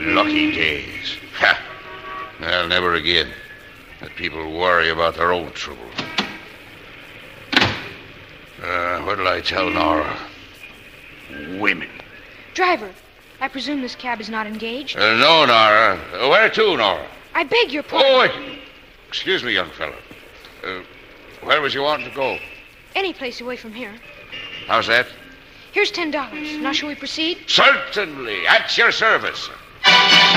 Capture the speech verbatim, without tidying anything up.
Lucky days. Ha! Well, never again. Let people worry about their own trouble. Uh, what'll I tell Nora? Women. Driver, I presume this cab is not engaged? Uh, no, Nora. Uh, where to, Nora? I beg your pardon. Oh, wait. Excuse me, young fellow. Uh, where was you wanting to go? Any place away from here. How's that? Here's ten dollars. Now shall we proceed? Certainly. At your service.